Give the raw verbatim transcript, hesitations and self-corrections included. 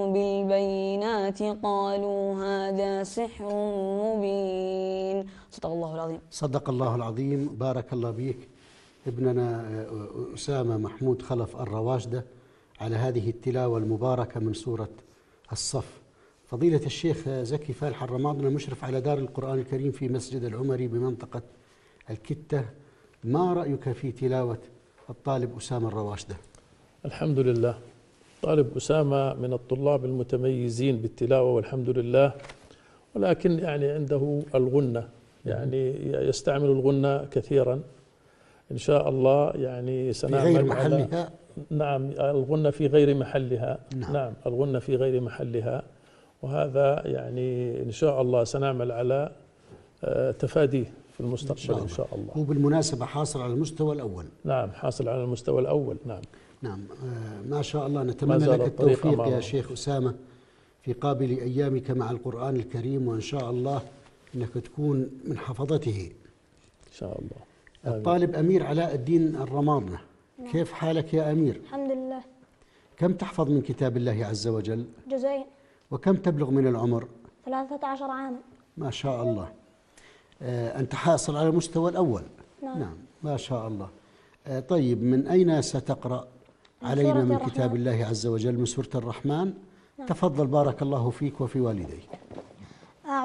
بالبينات قالوا هذا سحر مبين. صدق الله العظيم. صدق الله العظيم. بارك الله بك ابننا أسامة محمود خلف الرواشدة على هذه التلاوة المباركة من سورة الصف. فضيلة الشيخ زكي فالح الرماضنة مشرف على دار القرآن الكريم في مسجد العمري بمنطقة الكتة، ما رأيك في تلاوة الطالب أسامة الرواشدة؟ الحمد لله، طالب أسامة من الطلاب المتميزين بالتلاوة والحمد لله، ولكن يعني عنده الغنة، يعني يستعمل الغنة كثيرا إن شاء الله. يعني سنعمل في غير محلها. نعم، الغنة في غير محلها. نعم. نعم، الغنة في غير محلها، وهذا يعني إن شاء الله سنعمل على تفاديه في المستقبل إن شاء, إن شاء الله. هو بالمناسبة حاصل على المستوى الأول. نعم، حاصل على المستوى الأول. نعم نعم. آه ما شاء الله. نتمنى لك التوفيق يا شيخ أسامة في قابل أيامك مع القرآن الكريم، وإن شاء الله أنك تكون من حفظته إن شاء الله. آمين. الطالب أمير علاء الدين الرماضنة، نعم. كيف حالك يا أمير؟ الحمد لله. كم تحفظ من كتاب الله عز وجل؟ جزئين. وكم تبلغ من العمر؟ ثلاثة عشر عاما. ما شاء الله. آه أنت حاصل على المستوى الأول. نعم. نعم ما شاء الله. آه طيب، من أين ستقرأ علينا من من كتاب الله عز وجل؟ من سورة الرحمن. نعم. تفضل، بارك الله فيك وفي والديك.